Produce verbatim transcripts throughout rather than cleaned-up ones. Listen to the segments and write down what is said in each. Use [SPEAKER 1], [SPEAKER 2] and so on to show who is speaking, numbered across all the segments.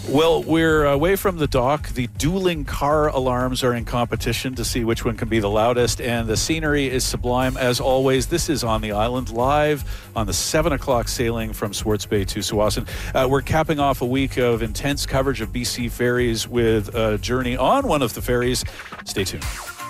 [SPEAKER 1] Well, we're away from the dock. The dueling car alarms are in competition to see which one can be the loudest, and the scenery is sublime as always. This is On the Island, live on the seven o'clock sailing from Swartz Bay to Tsawwassen. Uh, we're capping off a week of intense coverage of B C ferries with a journey on one of the ferries. Stay tuned.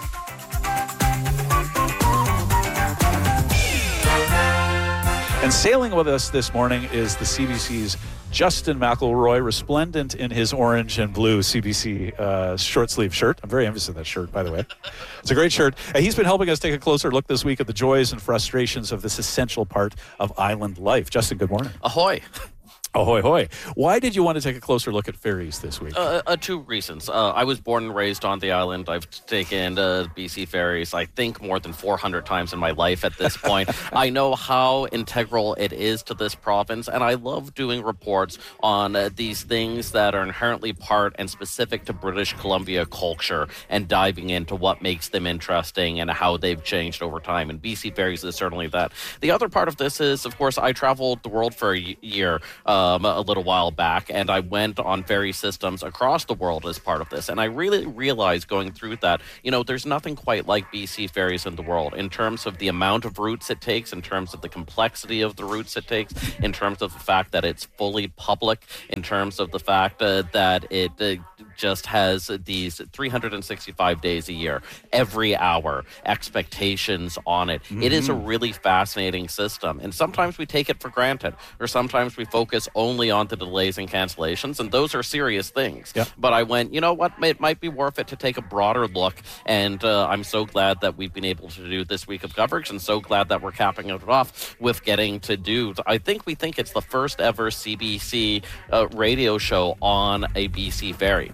[SPEAKER 1] And sailing with us this morning is the C B C's Justin McElroy, resplendent in his orange and blue C B C uh, short sleeve shirt. I'm very envious of that shirt, by the way. It's a great shirt. And he's been helping us take a closer look this week at the joys and frustrations of this essential part of island life. Justin, good morning.
[SPEAKER 2] Ahoy.
[SPEAKER 1] Ahoy, hoy. Why did you want to take a closer look at ferries this week?
[SPEAKER 2] Uh, uh, two reasons. Uh, I was born and raised on the island. I've taken uh, B C ferries, I think, more than four hundred times in my life at this point. I know how integral it is to this province, and I love doing reports on uh, these things that are inherently part and specific to British Columbia culture and diving into what makes them interesting and how they've changed over time. And B C ferries is certainly that. The other part of this is, of course, I traveled the world for a year. Uh, Um, a little while back, and I went on ferry systems across the world as part of this, and I really realized going through that, you know, there's nothing quite like B C ferries in the world in terms of the amount of routes it takes, in terms of the complexity of the routes it takes, in terms of the fact that it's fully public, in terms of the fact uh, that it uh, just has these three hundred sixty-five days a year, every hour, expectations on it. Mm-hmm. It is a really fascinating system, and sometimes we take it for granted, or sometimes we focus only on the delays and cancellations, and those are serious things.
[SPEAKER 1] Yep.
[SPEAKER 2] But I went, you know what, it might be worth it to take a broader look, and uh, I'm so glad that we've been able to do this week of coverage, and so glad that we're capping it off with getting to do, I think we think it's the first ever C B C uh, radio show on a B C ferry.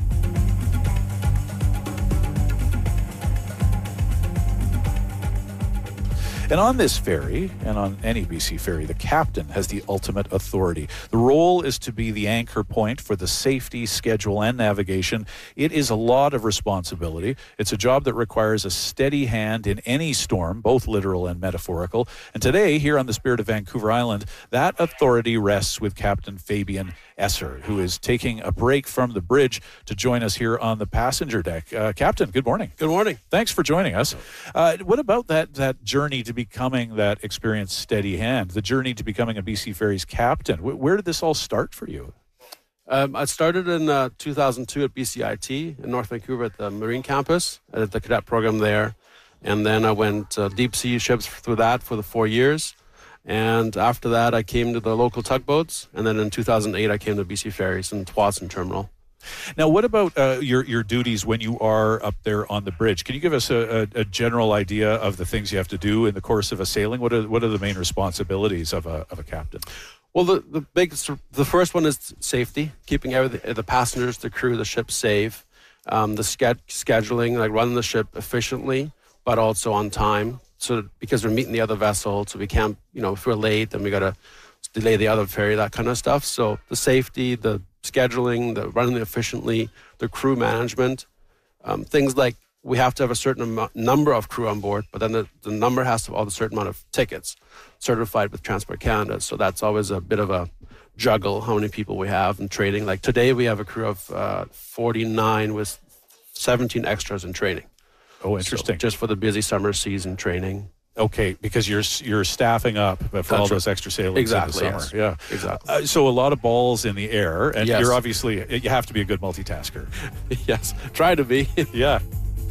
[SPEAKER 1] And on this ferry, and on any B C ferry, the captain has the ultimate authority. The role is to be the anchor point for the safety, schedule, and navigation. It is a lot of responsibility. It's a job that requires a steady hand in any storm, both literal and metaphorical. And today, here on the Spirit of Vancouver Island, that authority rests with Captain Fabian Esser, who is taking a break from the bridge to join us here on the passenger deck. Uh, Captain, good morning.
[SPEAKER 3] Good morning.
[SPEAKER 1] Thanks for joining us. Uh, what about that that journey to becoming that experienced steady hand, the journey to becoming a B C Ferries captain? Where, where did this all start for you?
[SPEAKER 3] Um, I started in uh, two thousand two at B C I T in North Vancouver at the Marine Campus. I did the cadet program there. And then I went uh, deep sea ships through that for the four years. And after that, I came to the local tugboats. And then in two thousand eight, I came to B C Ferries in Tsawwassen Terminal.
[SPEAKER 1] Now, what about uh, your your duties when you are up there on the bridge? Can you give us a, a, a general idea of the things you have to do in the course of a sailing? What are what are the main responsibilities of a of a captain?
[SPEAKER 3] Well, the the big the first one is safety, keeping everything, the passengers, the crew, the ship safe. Um, the ske- scheduling, like running the ship efficiently, but also on time. So because we're meeting the other vessel, so we can't, you know, if we're late, then we got to delay the other ferry, that kind of stuff. So the safety, the scheduling, the running it efficiently, the crew management, um, things like we have to have a certain am- number of crew on board, but then the, the number has to have a certain amount of tickets certified with Transport Canada. So that's always a bit of a juggle, how many people we have in training. Like today we have a crew of uh, forty-nine with seventeen extras in training.
[SPEAKER 1] Oh, interesting.
[SPEAKER 3] So just for the busy summer season training.
[SPEAKER 1] Okay, because you're you're staffing up for
[SPEAKER 3] That's
[SPEAKER 1] all
[SPEAKER 3] right.
[SPEAKER 1] those extra sailings
[SPEAKER 3] Exactly,
[SPEAKER 1] in the summer.
[SPEAKER 3] yes.
[SPEAKER 1] Yeah,
[SPEAKER 3] Exactly.
[SPEAKER 1] Uh, so a lot of balls in the air, and
[SPEAKER 3] Yes.
[SPEAKER 1] you're obviously you have to be a good multitasker.
[SPEAKER 3] Yes, try to be.
[SPEAKER 1] Yeah.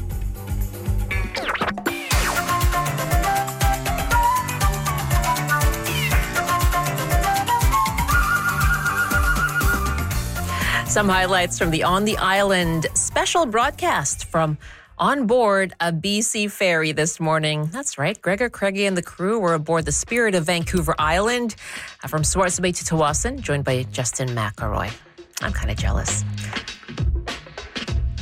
[SPEAKER 4] Some highlights from the On the Island special broadcast from on board a B C ferry this morning. That's right. Gregor Craigie and the crew were aboard the Spirit of Vancouver Island uh, from Swartz Bay to Tsawwassen, joined by Justin McElroy. I'm kind of jealous.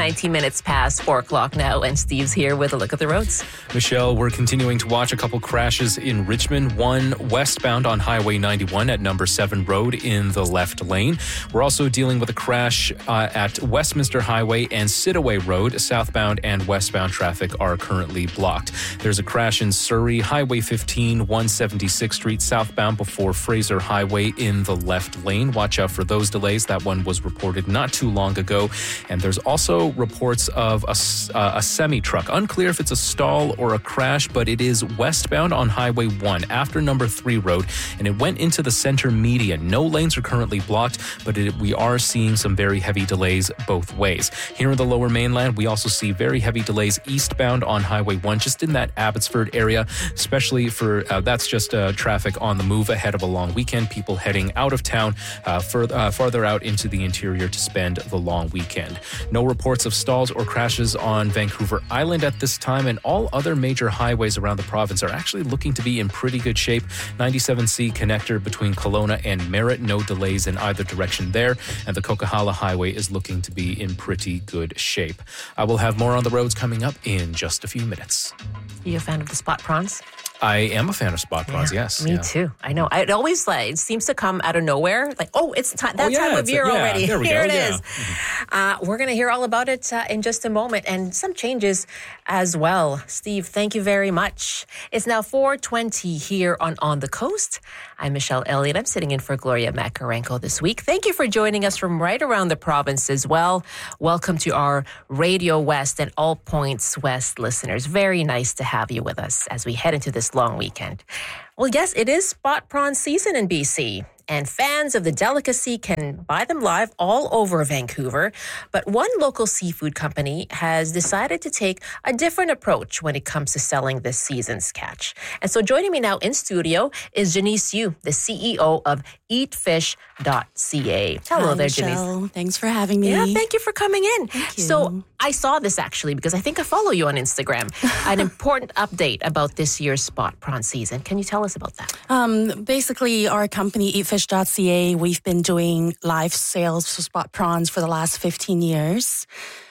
[SPEAKER 4] nineteen minutes past four o'clock now, and Steve's here with a look at the roads.
[SPEAKER 5] Michelle, we're continuing to watch a couple crashes in Richmond. One westbound on Highway ninety-one at Number seven Road in the left lane. We're also dealing with a crash uh, at Westminster Highway and Sidaway Road. Southbound and westbound traffic are currently blocked. There's a crash in Surrey, Highway fifteen, one seventy-sixth Street southbound before Fraser Highway in the left lane. Watch out for those delays. That one was reported not too long ago. And there's also reports of a, uh, a semi-truck. Unclear if it's a stall or a crash, but it is westbound on Highway one after Number three Road, and it went into the center median. No lanes are currently blocked, but it, we are seeing some very heavy delays both ways. Here in the Lower Mainland, we also see very heavy delays eastbound on Highway one, just in that Abbotsford area, especially for, uh, that's just uh, traffic on the move ahead of a long weekend, people heading out of town, uh, further, uh, farther out into the interior to spend the long weekend. No reports of stalls or crashes on Vancouver Island at this time, and all other major highways around the province are actually looking to be in pretty good shape. ninety-seven C connector between Kelowna and Merritt, no delays in either direction there, and the Coquihalla Highway is looking to be in pretty good shape. I will have more on the roads coming up in just a few minutes.
[SPEAKER 4] You a fan of the spot prawns?
[SPEAKER 5] I am a fan of spot prawns,
[SPEAKER 4] Yeah,
[SPEAKER 5] yes.
[SPEAKER 4] Me
[SPEAKER 5] yeah.
[SPEAKER 4] too. I know. It always like it seems to come out of nowhere. Like, oh, it's time, that
[SPEAKER 5] Oh, yeah,
[SPEAKER 4] time of
[SPEAKER 5] it's a-
[SPEAKER 4] year
[SPEAKER 5] yeah,
[SPEAKER 4] already.
[SPEAKER 5] there we
[SPEAKER 4] Here
[SPEAKER 5] go,
[SPEAKER 4] it
[SPEAKER 5] yeah.
[SPEAKER 4] is. Uh, we're going to hear all about it uh, in just a moment, and some changes as well. Steve, thank you very much. It's now four twenty here on On the Coast. I'm Michelle Elliott. I'm sitting in for Gloria Makarenko this week. Thank you for joining us from right around the province as well. Welcome to our Radio West and All Points West listeners. Very nice to have you with us as we head into this long weekend. Well, yes, it is spot prawn season in B C, and fans of the delicacy can buy them live all over Vancouver. But one local seafood company has decided to take a different approach when it comes to selling this season's catch. And so joining me now in studio is Janice Yu, the C E O of eat fish dot c a. Hello
[SPEAKER 6] Hi,
[SPEAKER 4] there,
[SPEAKER 6] Michelle.
[SPEAKER 4] Janice.
[SPEAKER 6] Thanks for having me.
[SPEAKER 4] Yeah, thank you for coming in.
[SPEAKER 6] Thank you.
[SPEAKER 4] So I saw this actually because I think I follow you on Instagram. An important update about this year's spot prawn season. Can you tell us about that?
[SPEAKER 6] Um, basically, our company, eat fish dot c a, we've been doing live sales for spot prawns for the last fifteen years.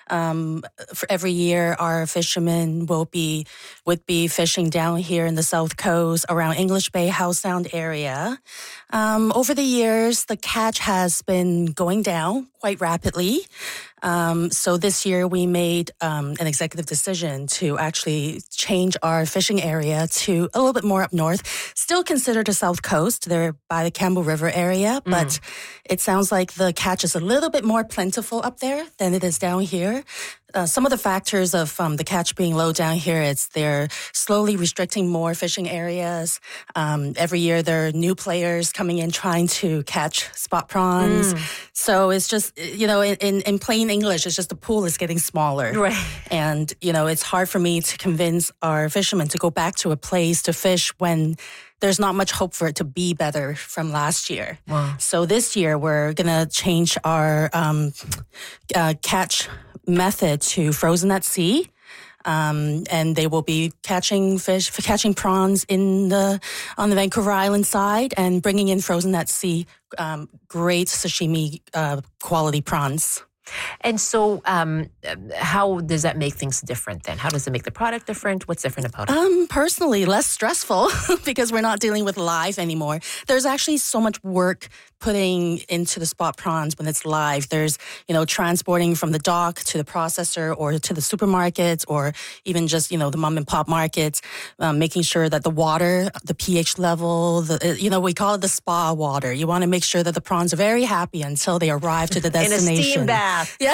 [SPEAKER 6] Um, for every year, our fishermen will be would be fishing down here in the South Coast around English Bay, Howe Sound area. Um, over the years, the catch has been going down quite rapidly. Um, so this year we made um, an executive decision to actually change our fishing area to a little bit more up north. Still considered the South Coast. They're by the Campbell River area, but mm. it sounds like the catch is a little bit more plentiful up there than it is down here. Uh, some of the factors of um, the catch being low down here, it's they're slowly restricting more fishing areas. Um, every year there are new players coming in trying to catch spot prawns. Mm. So it's just, you know, in, in plain English, it's just the pool is getting smaller.
[SPEAKER 4] Right.
[SPEAKER 6] And, you know, it's hard for me to convince our fishermen to go back to a place to fish when there's not much hope for it to be better from last year.
[SPEAKER 4] Wow.
[SPEAKER 6] So this year we're going to change our um, uh, catch method to frozen at sea. Um, and they will be catching fish, catching prawns in the, on the Vancouver Island side and bringing in frozen at sea, um, great sashimi, uh, quality prawns.
[SPEAKER 4] And so um, how does that make things different then? How does it make the product different? What's different about it?
[SPEAKER 6] Um, personally, less stressful because we're not dealing with live anymore. There's actually so much work putting into the spot prawns when it's live. There's, you know, transporting from the dock to the processor or to the supermarkets or even just, you know, the mom and pop markets, um, making sure that the water, the pH level, the, you know, we call it the spa water. You want to make sure that the prawns are very happy until they arrive to the destination.
[SPEAKER 4] In a steam bath.
[SPEAKER 6] Yeah.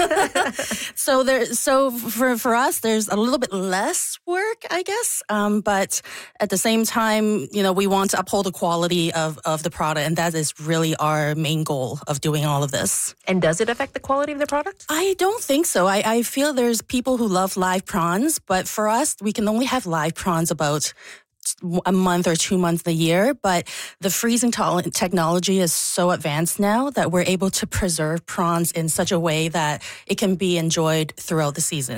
[SPEAKER 6] so there, so for, for us, there's a little bit less work, I guess. Um, but at the same time, you know, we want to uphold the quality of, of the product. And that is really our main goal of doing all of this.
[SPEAKER 4] And does it affect the quality of the product?
[SPEAKER 6] I don't think so. I, I feel there's people who love live prawns, but for us, we can only have live prawns about a month or two months a year. But the freezing to- technology is so advanced now that we're able to preserve prawns in such a way that it can be enjoyed throughout the season.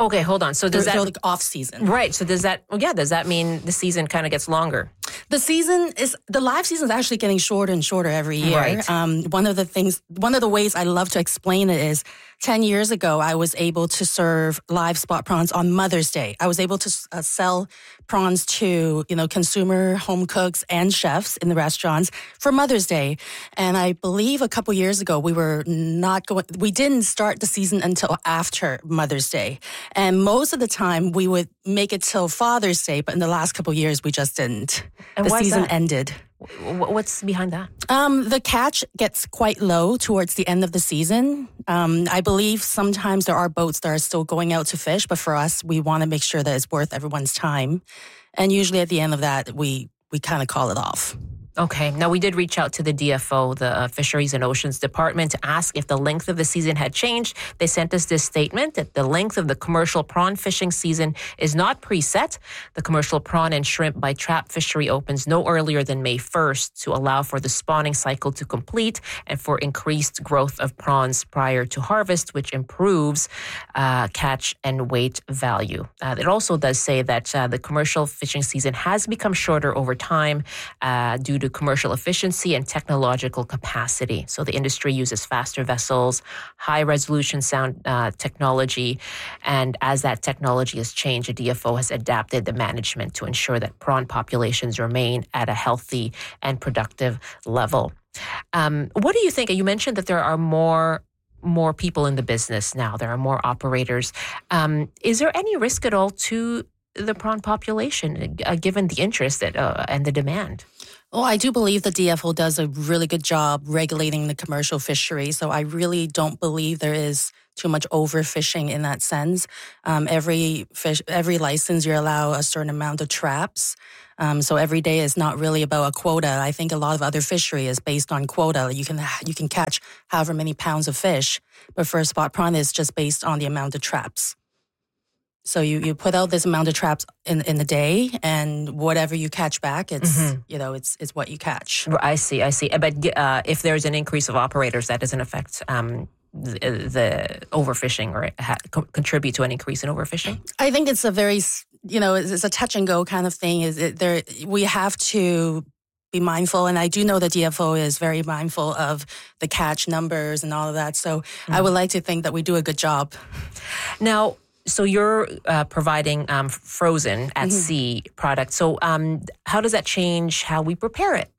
[SPEAKER 4] Okay, hold on. So does
[SPEAKER 6] They're,
[SPEAKER 4] that
[SPEAKER 6] they're like off season.
[SPEAKER 4] right? So does that? Well, yeah. Does that mean the season kind of gets longer?
[SPEAKER 6] The season is the live season is actually getting shorter and shorter every year.
[SPEAKER 4] Right.
[SPEAKER 6] Um, one of the things, one of the ways I love to explain it is, ten years ago I was able to serve live spot prawns on Mother's Day. I was able to uh, sell prawns to you know consumer home cooks and chefs in the restaurants for Mother's Day. And I believe a couple years ago we were not going. We didn't start the season until after Mother's Day, and most of the time we would make it till Father's Day. But in the last couple years we just didn't.
[SPEAKER 4] And
[SPEAKER 6] the
[SPEAKER 4] why is
[SPEAKER 6] season
[SPEAKER 4] that?
[SPEAKER 6] ended.
[SPEAKER 4] W- What's behind that?
[SPEAKER 6] Um, the catch gets quite low towards the end of the season. Um, I believe sometimes there are boats that are still going out to fish, but for us, we want to make sure that it's worth everyone's time. And usually at the end of that, we, we kind of call it off.
[SPEAKER 4] Okay. Now, we did reach out to the D F O, the uh, Fisheries and Oceans Department, to ask if the length of the season had changed. They sent us this statement that the length of the commercial prawn fishing season is not preset. The commercial prawn and shrimp by trap fishery opens no earlier than May first to allow for the spawning cycle to complete and for increased growth of prawns prior to harvest, which improves uh, catch and weight value. Uh, it also does say that uh, the commercial fishing season has become shorter over time uh, due to commercial efficiency and technological capacity. So the industry uses faster vessels, high-resolution sound uh, technology, and as that technology has changed, the D F O has adapted the management to ensure that prawn populations remain at a healthy and productive level. Um, what do you think? You mentioned that there are more more people in the business now. There are more operators. Um, is there any risk at all to the prawn population, uh, given the interest that, uh, and the demand?
[SPEAKER 6] Well, I do believe the D F O does a really good job regulating the commercial fishery. So I really don't believe there is too much overfishing in that sense. Um, every fish, every license, you allow a certain amount of traps. Um, so every day is not really about a quota. I think a lot of other fishery is based on quota. You can you can catch however many pounds of fish, but for a spot prawn, it's just based on the amount of traps. So you, you put out this amount of traps in, in the day, and whatever you catch back, it's mm-hmm. you know it's it's what you catch.
[SPEAKER 4] I see, I see. But uh, if there's an increase of operators, that doesn't affect um, the, the overfishing or ha- co- contribute to an increase in overfishing?
[SPEAKER 6] I think it's a very you know it's, it's a touch and go kind of thing. Is it, there we have to be mindful, and I do know the D F O is very mindful of the catch numbers and all of that. So mm-hmm. I would like to think that we do a good job.
[SPEAKER 4] Now. So you're uh, providing um, frozen at mm-hmm. sea product. So um, how does that change how we prepare it?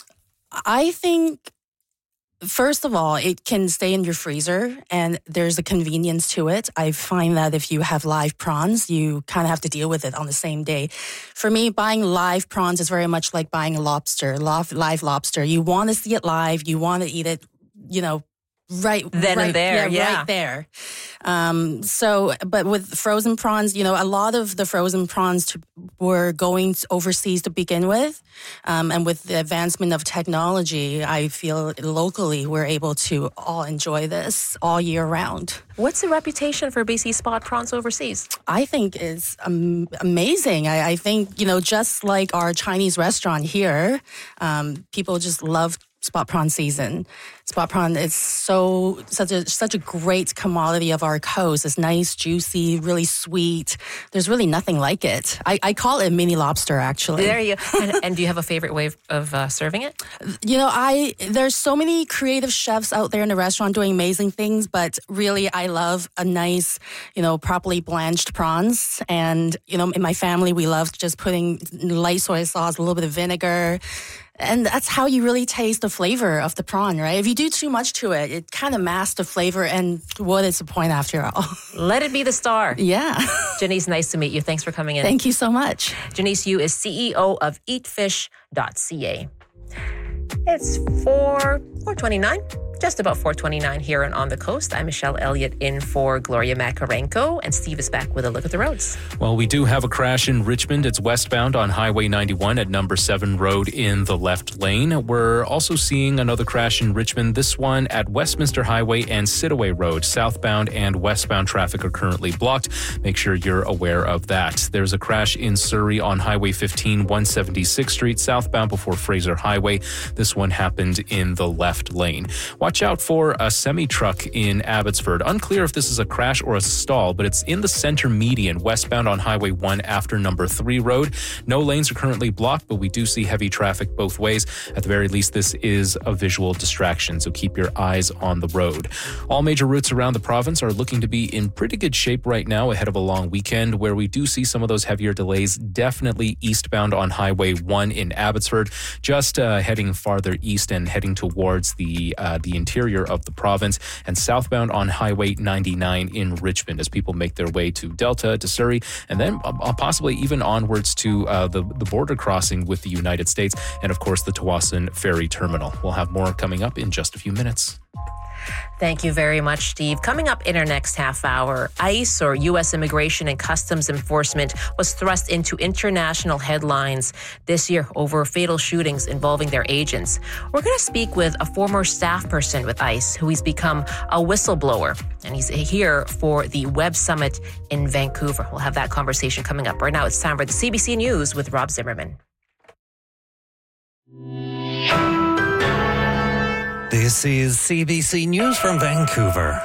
[SPEAKER 6] I think, first of all, it can stay in your freezer, and there's a convenience to it. I find that if you have live prawns, you kind of have to deal with it on the same day. For me, buying live prawns is very much like buying a lobster, live, live lobster. You want to see it live. You want to eat it, you know, Right
[SPEAKER 4] then
[SPEAKER 6] right,
[SPEAKER 4] and there,
[SPEAKER 6] yeah,
[SPEAKER 4] yeah.
[SPEAKER 6] right there. Um, so, but with frozen prawns, you know, a lot of the frozen prawns to, were going overseas to begin with, um, and with the advancement of technology, I feel locally we're able to all enjoy this all year round.
[SPEAKER 4] What's the reputation for B C spot prawns overseas?
[SPEAKER 6] I think it's um, amazing. I, I think you know, just like our Chinese restaurant here, um, people just love spot prawn season. Spot prawn is so such a such a great commodity of our coast. It's nice, juicy, really sweet. There's really nothing like it. I, I call it mini lobster, actually.
[SPEAKER 4] There you go. And, and do you have a favorite way of, of uh, serving it?
[SPEAKER 6] You know, I there's so many creative chefs out there in the restaurant doing amazing things, but really I love a nice, you know, properly blanched prawns. And, you know, in my family, we love just putting light soy sauce, a little bit of vinegar. And that's how you really taste the flavor of the prawn, right? If you do too much to it, it kind of masks the flavor, and what is the point after all?
[SPEAKER 4] Let it be the star.
[SPEAKER 6] Yeah.
[SPEAKER 4] Janice, nice to meet you. Thanks for coming in.
[SPEAKER 6] Thank you so much.
[SPEAKER 4] Janice Yu is C E O of eat fish dot c a. It's four twenty-nine. Just about four twenty-nine here and On the Coast. I'm Michelle Elliott in for Gloria Makarenko, and Steve is back with a look at the roads.
[SPEAKER 5] Well, we do have a crash in Richmond. It's westbound on Highway ninety-one at number seven Road in the left lane. We're also seeing another crash in Richmond, this one at Westminster Highway and Sidaway Road. Southbound and westbound traffic are currently blocked. Make sure you're aware of that. There's a crash in Surrey on Highway fifteen, one seventy-sixth Street, southbound before Fraser Highway. This one happened in the left lane. Watch out for a semi-truck in Abbotsford. Unclear if this is a crash or a stall, but it's in the center median westbound on Highway one after number three road. No lanes are currently blocked, but we do see heavy traffic both ways. At the very least, this is a visual distraction, so keep your eyes on the road. All major routes around the province are looking to be in pretty good shape right now ahead of a long weekend, where we do see some of those heavier delays, definitely eastbound on Highway one in Abbotsford, just uh, heading farther east and heading towards the uh, the interior of the province, and southbound on Highway ninety-nine in Richmond as people make their way to Delta, to Surrey, and then uh, possibly even onwards to uh, the, the border crossing with the United States, and of course the Tsawwassen Ferry Terminal. We'll have more coming up in just a few minutes.
[SPEAKER 4] Thank you very much, Steve. Coming up in our next half hour, ICE, or U S Immigration and Customs Enforcement, was thrust into international headlines this year over fatal shootings involving their agents. We're going to speak with a former staff person with ICE who has become a whistleblower, and he's here for the Web Summit in Vancouver. We'll have that conversation coming up. Right now, it's time for the C B C News with Rob Zimmerman.
[SPEAKER 7] This is C B C News from Vancouver.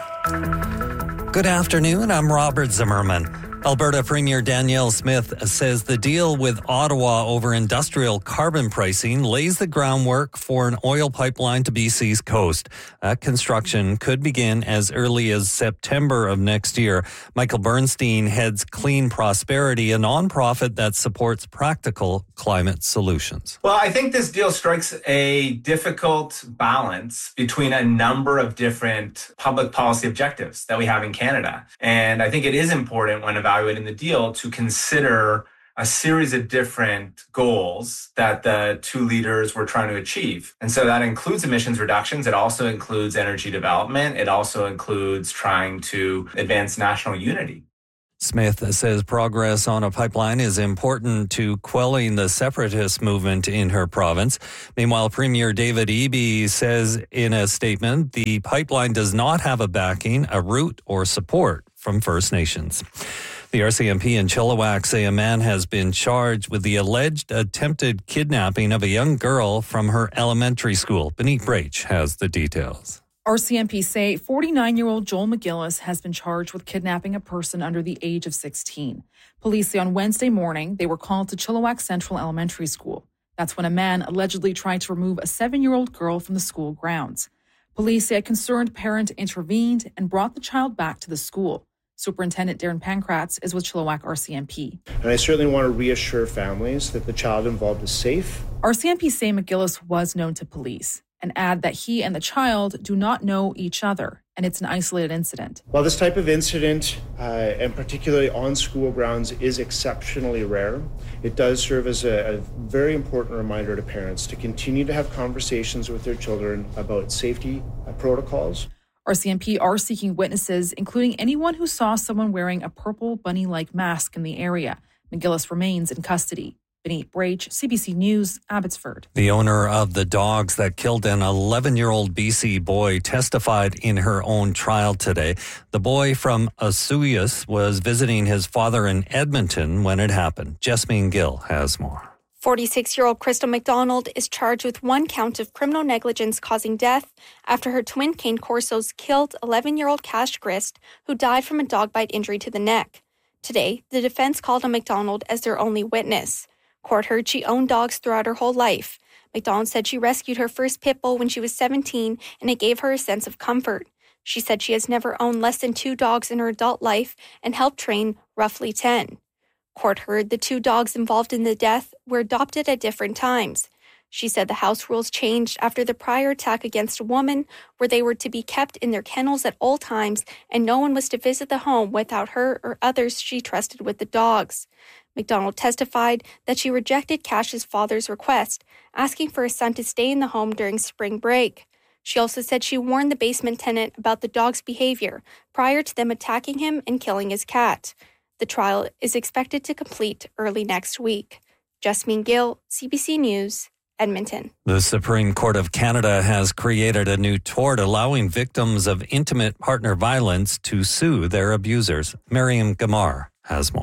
[SPEAKER 7] Good afternoon, I'm Robert Zimmerman. Alberta Premier Danielle Smith says the deal with Ottawa over industrial carbon pricing lays the groundwork for an oil pipeline to B C's coast. That construction could begin as early as September of next year. Michael Bernstein heads Clean Prosperity, a nonprofit that supports practical climate solutions.
[SPEAKER 8] Well, I think this deal strikes a difficult balance between a number of different public policy objectives that we have in Canada. And I think it is important when evaluating the deal to consider a series of different goals that the two leaders were trying to achieve. And so that includes emissions reductions. It also includes energy development. It also includes trying to advance national unity.
[SPEAKER 7] Smith says progress on a pipeline is important to quelling the separatist movement in her province. Meanwhile, Premier David Eby says in a statement, the pipeline does not have a backing, a route, or support from First Nations. The R C M P in Chilliwack say a man has been charged with the alleged attempted kidnapping of a young girl from her elementary school. Benit Brach has the details.
[SPEAKER 9] R C M P say forty-nine-year-old Joel McGillis has been charged with kidnapping a person under the age of sixteen. Police say on Wednesday morning they were called to Chilliwack Central Elementary School. That's when a man allegedly tried to remove a seven-year-old girl from the school grounds. Police say a concerned parent intervened and brought the child back to the school. Superintendent Darren Pankratz is with Chilliwack R C M P.
[SPEAKER 10] And I certainly want to reassure families that the child involved is safe.
[SPEAKER 9] R C M P say McGillis was known to police and add that he and the child do not know each other, and it's an isolated incident.
[SPEAKER 10] While this type of incident, uh, and particularly on school grounds, is exceptionally rare, it does serve as a, a very important reminder to parents to continue to have conversations with their children about safety uh, protocols.
[SPEAKER 9] R C M P are seeking witnesses, including anyone who saw someone wearing a purple bunny-like mask in the area. McGillis remains in custody. Benit Brach, C B C News, Abbotsford.
[SPEAKER 7] The owner of the dogs that killed an eleven-year-old B C boy testified in her own trial today. The boy from Osoyoos was visiting his father in Edmonton when it happened. Jasmine Gill has more.
[SPEAKER 11] forty-six-year-old Crystal McDonald is charged with one count of criminal negligence causing death after her twin cane corsos killed eleven-year-old Cash Grist, who died from a dog bite injury to the neck. Today, the defense called on McDonald as their only witness. Court heard she owned dogs throughout her whole life. McDonald said she rescued her first pit bull when she was seventeen, and it gave her a sense of comfort. She said she has never owned less than two dogs in her adult life and helped train roughly ten. Court heard the two dogs involved in the death were adopted at different times. She said the house rules changed after the prior attack against a woman, where they were to be kept in their kennels at all times and no one was to visit the home without her or others she trusted with the dogs. McDonald testified that she rejected Cash's father's request, asking for his son to stay in the home during spring break. She also said she warned the basement tenant about the dog's behavior prior to them attacking him and killing his cat. The trial is expected to complete early next week. Jasmine Gill, C B C News, Edmonton.
[SPEAKER 7] The Supreme Court of Canada has created a new tort allowing victims of intimate partner violence to sue their abusers. Miriam Gamar has more.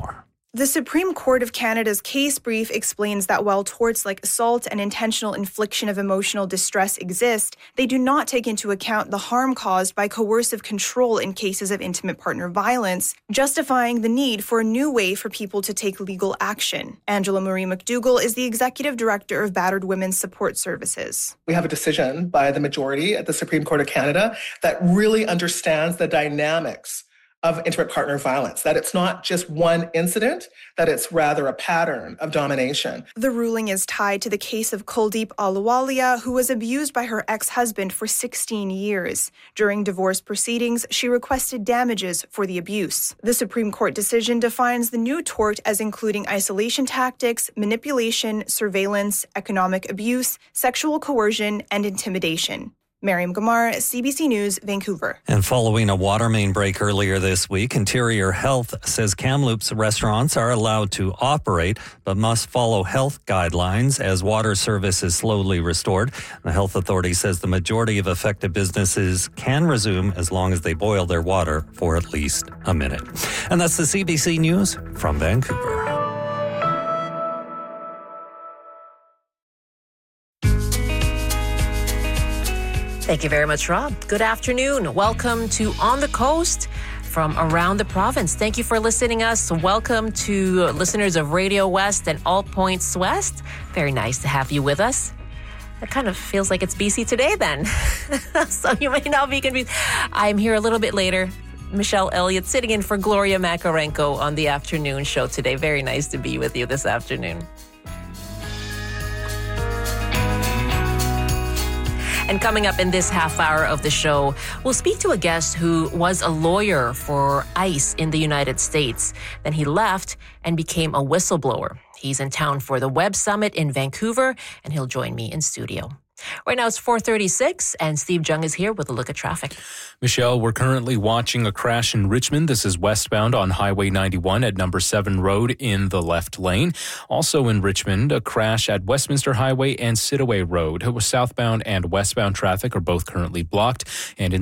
[SPEAKER 12] The Supreme Court of Canada's case brief explains that while torts like assault and intentional infliction of emotional distress exist, they do not take into account the harm caused by coercive control in cases of intimate partner violence, justifying the need for a new way for people to take legal action. Angela Marie McDougall is the Executive Director of Battered Women's Support Services.
[SPEAKER 13] We have a decision by the majority at the Supreme Court of Canada that really understands the dynamics of intimate partner violence, that it's not just one incident, that it's rather a pattern of domination.
[SPEAKER 12] The ruling is tied to the case of Kuldeep Ahluwalia, who was abused by her ex-husband for sixteen years. During divorce proceedings, she requested damages for the abuse. The Supreme Court decision defines the new tort as including isolation tactics, manipulation, surveillance, economic abuse, sexual coercion, and intimidation. Mariam Gamar, C B C News, Vancouver.
[SPEAKER 7] And following a water main break earlier this week, Interior Health says Kamloops restaurants are allowed to operate but must follow health guidelines as water service is slowly restored. The health authority says the majority of affected businesses can resume as long as they boil their water for at least a minute. And that's the C B C News from Vancouver.
[SPEAKER 4] Thank you very much, Rob. Good afternoon. Welcome to On the Coast from around the province. Thank you for listening us. Welcome to listeners of Radio West and All Points West. Very nice to have you with us. It kind of feels like it's B C today then. So you may not be confused. I'm here a little bit later. Michelle Elliott sitting in for Gloria Makarenko on the afternoon show today. Very nice to be with you this afternoon. And coming up in this half hour of the show, we'll speak to a guest who was a lawyer for ICE in the United States. Then he left and became a whistleblower. He's in town for the Web Summit in Vancouver, and he'll join me in studio. Right now it's four thirty-six, and Steve Jung is here with a look at traffic.
[SPEAKER 5] Michelle, we're currently watching a crash in Richmond. This is westbound on Highway ninety-one at number seven Road in the left lane. Also in Richmond, a crash at Westminster Highway and Sidaway Road. Southbound and westbound traffic are both currently blocked. And in